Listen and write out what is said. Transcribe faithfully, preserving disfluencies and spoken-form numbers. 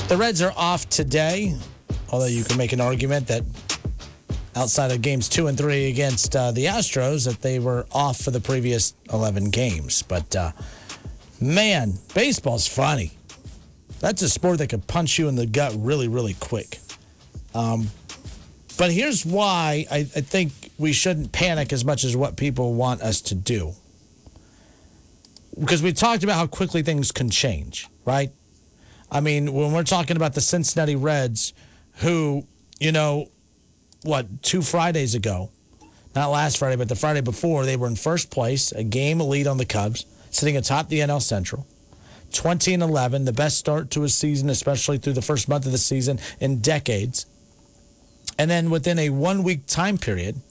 The Reds are off today, although you can make an argument that outside of games two and three against uh, the Astros, that they were off for the previous eleven games. But, uh, man, baseball's funny. That's a sport that could punch you in the gut really, really quick. Um, but here's why I, I think we shouldn't panic as much as what people want us to do. Because we talked about how quickly things can change, right? I mean, when we're talking about the Cincinnati Reds, who, you know, what, two Fridays ago, not last Friday, but the Friday before, they were in first place, a game lead on the Cubs, sitting atop the N L Central. twenty and eleven, the best start to a season, especially through the first month of the season in decades. And then within a one-week time period,